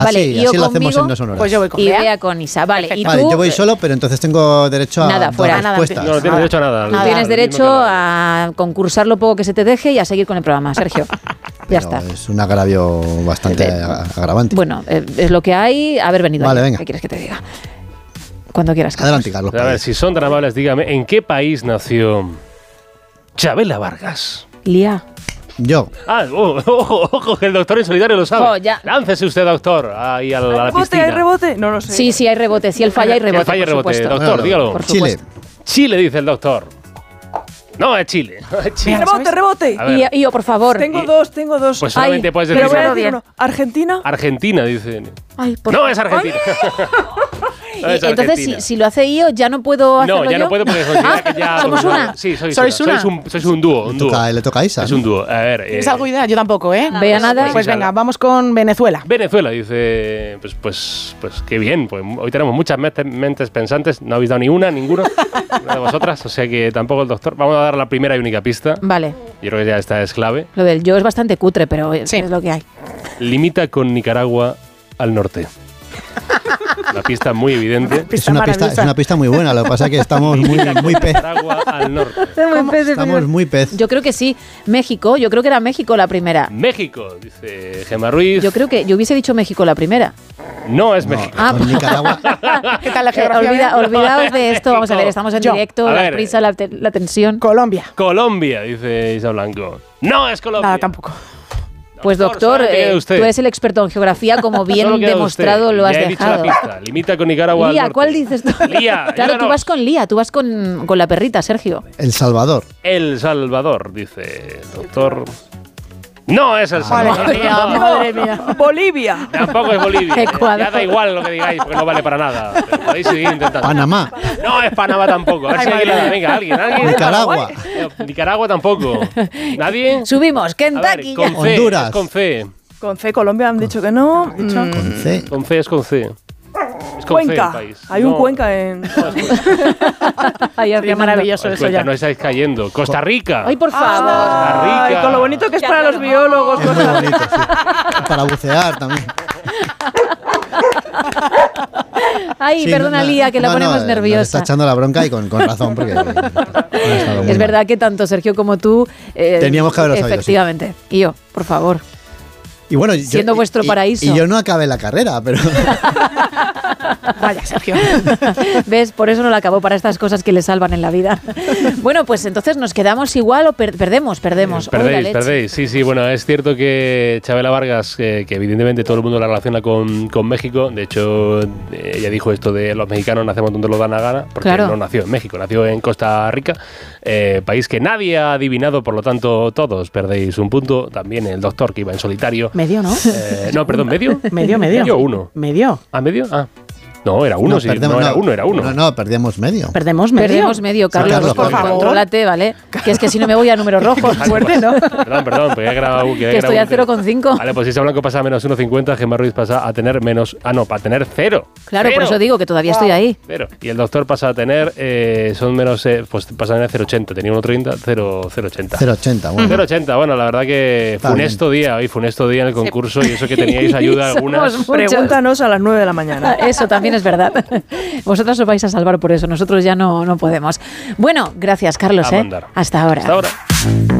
Vale, así lo hacemos en No Sonoras. Pues yo voy con Y Bea. Bea con Isa. Vale, y Vale, tú yo voy solo, pero entonces tengo derecho a Nada, fuera. dar Nada, respuestas. No tienes derecho a nada. tienes derecho a concursar lo poco que se te deje y a seguir con el programa, Sergio. Ya Pero está. es un agravio bastante agravante. Bueno, es lo que hay. Haber venido. Vale, aquí. venga. ¿Qué quieres que te diga? Cuando quieras, Carlos. Adelante, Carlos. A ver, si son tan amables, dígame, ¿en qué país nació Chabela Vargas? Lía. Yo. Ah, ojo, que el doctor en solitario lo sabe. Oh, ya. Láncese usted, doctor, ahí a la ¿Rebote? piscina. ¿Hay rebote? No lo sé. Sí, hay rebote. Si él falla, hay rebote. Que falle por rebote, supuesto. doctor, Bueno, dígalo. por Chile. supuesto. Chile, dice el doctor. No, es Chile. Es Chile. ¡Rebote, rebote! A ver. Y yo, por favor. Tengo dos. Pues solamente Ay, puedes Pero decir voy a Díselo decir bien. uno. ¿Argentina? Argentina, dice. Ay, por No, favor. es Argentina. No, es Entonces, Argentina. si lo hace yo, ya no puedo hacerlo No, ya yo? no puedo porque considera que ya... ¿Somos una? Sí, sois ¿Sois una. una? Sois un dúo, Le toca a Isa. Es ¿no? un dúo. A ver... ¿Tienes algo de idea? Yo tampoco, ¿eh? Vea nada. Pues venga, vamos con Venezuela. Venezuela, dice... Pues qué bien. Pues hoy tenemos muchas mentes pensantes. No habéis dado ni ninguno de vosotras. O sea que tampoco el doctor. Vamos a dar la primera y única pista. Vale. Yo creo que ya esta es clave. Lo del yo es bastante cutre, pero Sí. es lo que hay. Limita con Nicaragua al norte. Una pista muy evidente. Es una pista muy buena, lo que pasa es que estamos muy pez. Nicaragua al norte. Estamos muy pez. Yo creo que sí. México, yo creo que era México la primera. México, dice Gemma Ruiz. Yo creo que yo hubiese dicho México la primera. No es No, México. con Nicaragua. ¿Qué tal la geografía? Olvidaos de esto. Vamos a ver, estamos en Yo. directo, A la ver. prisa, la tensión. Colombia. Colombia, dice Isa Blanco. No es Colombia. Nada, tampoco. Pues doctor, solamente queda tú usted. eres el experto en geografía, como bien Solo queda demostrado usted. lo has Ya he dicho dejado. la pista. Limita con Nicaragua al Lía, norte. ¿cuál dices tú? Lía, Claro, tú ayúdanos. vas con Lía, tú vas con la perrita, Sergio. El Salvador. El Salvador, dice el doctor. No es El Salvador. Madre mía. Bolivia. Tampoco es Bolivia. Ecuador. Ya da igual lo que digáis, porque no vale para nada. Pero podéis seguir intentando. Panamá. No es Panamá tampoco. A ver si alguien la da. Venga, alguien. Nicaragua. Nicaragua tampoco. ¿Nadie? Subimos, A ver, Kentucky. con ya. C. Honduras. Es con C. Con C, Colombia han dicho que no. Con C. Con C es con C. Es con C el Cuenca. país. Hay un No. Cuenca en. Ay, Sería maravilloso Os eso cuenta, ya. no estáis cayendo. Costa Rica. Ay, por favor. Costa Ay, Rica. con lo bonito que es para los biólogos. Es muy bonito, sí. Para bucear también. Ay, Sí, perdona, Lía, que la ponemos nos nerviosa. está echando la bronca y con razón, porque ha estado muy Es mal. verdad que tanto Sergio como tú... Teníamos que haberlo sabido, sí. Efectivamente. Y yo, por favor. Y bueno, Siendo vuestro paraíso. Y yo no acabé la carrera, pero Vaya, Sergio. ¿Ves? Por eso no la acabó, para estas cosas que le salvan en la vida. Bueno, pues entonces nos quedamos igual o perdemos. Perdéis. Sí, bueno, es cierto que Chabela Vargas, que evidentemente todo el mundo la relaciona con México, de hecho, ella dijo esto de los mexicanos nacemos donde nos da la gana, porque Claro. no nació en México, nació en Costa Rica, país que nadie ha adivinado, por lo tanto, todos perdéis un punto, también el doctor que iba en solitario. Medio, ¿no? No, perdón, ¿medio? Medio. ¿Medio o uno? Medio. ¿Ah, medio? Ah. No, era uno, sí. No, era uno. No, perdíamos medio. Perdemos medio. Perdemos medio, Carlos, Carlos, por por favor. favor. Contrólate, ¿vale? Que es que si no me voy a números rojos. Fuerte, ¿no? Perdón, porque he grabado... Que estoy a 0,5. Vale, pues si Isa Blanco pasa a menos 1,50, Gemma Ruiz pasa a tener menos... Ah, no, para tener 0. Claro, por eso digo que todavía estoy ahí. 0. Y el doctor pasa a tener... son menos... pues pasa a tener 0,80. Tenía 1,30, 0,80. 0,80. Bueno. 0,80. Bueno, la verdad que Está funesto día hoy, funesto día en el concurso y eso que teníais ayuda algunas. Somos muchos. Pregúntanos a las 9 de la mañana. Eso también es verdad. Vosotros os vais a salvar por eso, nosotros ya no podemos. Bueno, gracias, Carlos. A mandar. Hasta ahora. Hasta ahora.